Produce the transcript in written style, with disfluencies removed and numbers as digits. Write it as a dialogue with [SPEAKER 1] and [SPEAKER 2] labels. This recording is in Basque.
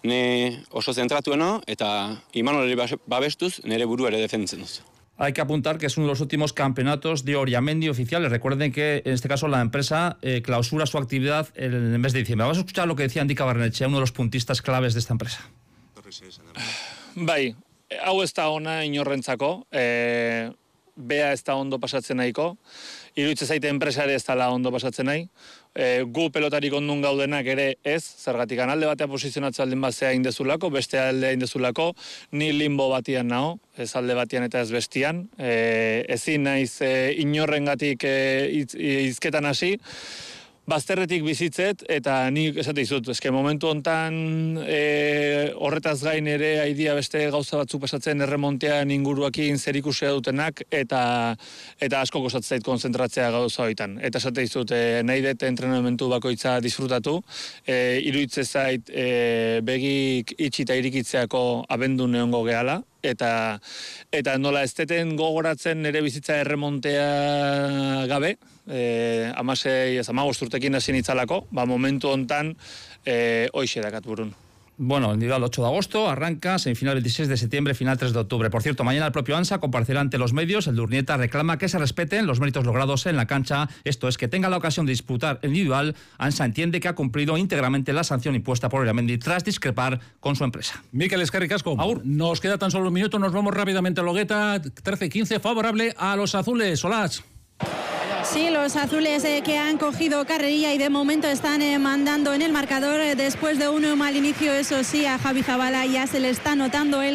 [SPEAKER 1] ne oso zentratueno eta Imanol babestuz nire burua ere defenditzen duz.
[SPEAKER 2] Hay que apuntar que es uno de los últimos campeonatos de Oriamendi oficiales. Recuerden que en este caso la empresa clausura su actividad en el mes de diciembre. Vamos a escuchar lo que decía Andika Barrenetxea, uno de los puntistas claves de esta empresa.
[SPEAKER 3] Bai, hau ez da ona inorrentzako, bea ez da ondo pasatzen nahiko, iruditzen zaite enpresare ez dela ondo pasatzen nahi, gu pelotarik ondun gaudenak ere ez, zergatik alde batean posizionatzen aldin bazea indezulako, beste aldea indezulako, ni limbo batian nao, ez alde batian eta ez bestian, ezin naiz inorrengatik izketan hasi, bazterretik bizitzet, eta nik esate izut, eske momentu hontan horretaz gain ere aidia beste gauza batzuk pasatzen erremontean inguruakin zerikusia dutenak, eta asko kostatzen zait konzentratzea gauza hoitan. Eta esate izut, nahi dut entrenamentu bakoitza disfrutatu, iruditzen zait begik itxi eta irikitzeako abendu neongo gehala, eta nola ez deten gogoratzen nire bizitza erremontea gabe, 15 urtekin hasi nitzalako, momentu hontan hoixe dakat burun.
[SPEAKER 2] Bueno, el individual 8 de agosto arranca, semifinal 26 de septiembre, final 3 de octubre. Por cierto, mañana el propio ANSA comparecerá ante los medios. El de Urnieta reclama que se respeten los méritos logrados en la cancha. Esto es, que tenga la ocasión de disputar el individual. ANSA entiende que ha cumplido íntegramente la sanción impuesta por Oriamendi tras discrepar con su empresa.
[SPEAKER 4] Mikel, eskerrik asko.
[SPEAKER 2] Nos
[SPEAKER 4] queda tan solo un minuto, nos vamos rápidamente a Logueta. 13-15, favorable a los azules. Solás.
[SPEAKER 5] Sí, los azules que han cogido carrerilla y de momento están mandando en el marcador después de un mal inicio, eso sí, a Javi Zabala ya se le está notando el